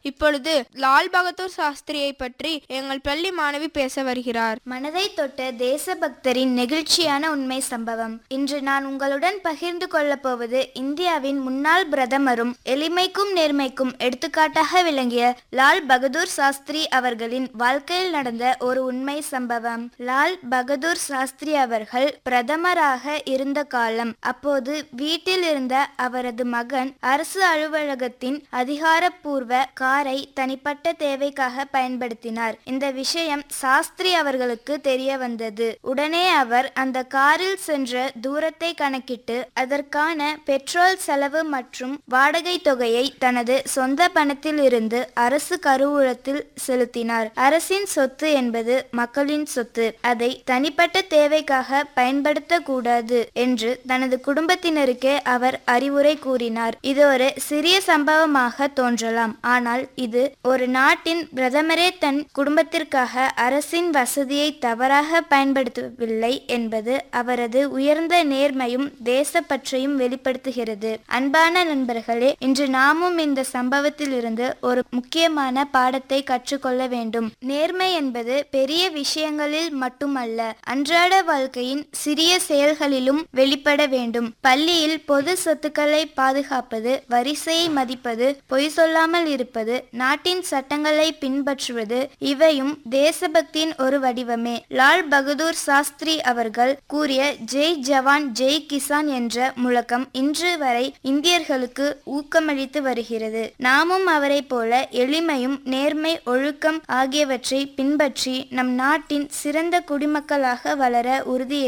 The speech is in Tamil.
இப்பொழுது லால் பகதூர் சாஸ்திரியை பற்றி எங்கள் பள்ளி மாணவி பேச வருகிறார். மனதை தொட்ட தேசபக்தரின் நெகிழ்ச்சியான உண்மை சம்பவம். இன்று நான் உங்களுடன் பகிர்ந்து கொள்ளப் போவது இந்தியாவின் முன்னாள் பிரதமரும் எளிமைக்கும் நேர்மைக்கும் எடுத்துக்காட்டாக விளங்கிய லால் பகதூர் சாஸ்திரி அவர்களின் வாழ்க்கையில் நடந்த ஒரு உண்மை சம்பவம். லால் பகதூர் சாஸ்திரி அவர்கள் பிரதமராக இருந்த காலம். அப்போது வீட்டில் இருந்த அவரது மகன் அரசு அலுவலகத்தின் அதிகாரப்பூர்வ காரை தனிப்பட்ட தேவைக்காக பயன்படுத்தினார். இந்த விஷயம் சாஸ்திரி அவர்களுக்கு தெரிய வந்தது. உடனே அவர் அந்த காரில் சென்ற தூரத்தை கணக்கிட்டு அதற்கான பெட்ரோல் செலவு மற்றும் வாடகை தொகையை தனது சொந்த பணத்தில் இருந்து அரசு கருவூலத்தில் செலுத்தினார். அரசின் சொத்து என்பது மக்களின் சொத்து. அதை தனிப்பட்ட தேவைக்காக பயன்படுத்தக்கூடாது என்று தனது குடும்பத்தினருக்கே அவர் அறிவுரை கூறினார். இது ஒரு சிறிய சம்பவமாக தோன்றலாம். ஆனால் இது ஒரு நாட்டின் பிரதமரே தன் குடும்பத்திற்காக அரசின் வசதியை தவறாக பயன்படுத்தவில்லை என்பது அவரது உயர்ந்த நேர்மையும் தேசப்பற்றையும் வெளிப்படுத்துகிறது. அன்பான நண்பர்களே, இன்று நாமும் இந்த சம்பவத்தில் இருந்து ஒரு முக்கியமான பாடத்தை கற்றுக்கொள்ள வேண்டும். நேர்மை என்பது பெரிய விஷயங்களில் மட்டுமல்ல, அன்றாட வாழ்க்கையின் சிறிய செயல்களிலும் வெளிப்பட வேண்டும். பள்ளியில் பொது சொத்துக்களை பாதுகாப்பது, வரிசையை மதிப்பது, பொய் சொல்லாமல் இருப்பது, நாட்டின் சட்டங்களை பின்பற்றுவது இவையும் தேசபக்தியின் ஒரு வடிவமே. லால் பகதூர் சாஸ்திரி அவர்கள் கூறிய ஜெய் ஜவான் ஜெய் கிசான் என்ற முழக்கம் இன்று வரை இந்தியர்களுக்கு ஊக்கமளித்து வருகிறது. நாமும் அவரை போல எளிமையும் நேர்மை, ஒழுக்கம் ஆகியவற்றை பின்பற்றி நம் நாட்டின் சிறந்த குடிமக்களாக வளர உறுதி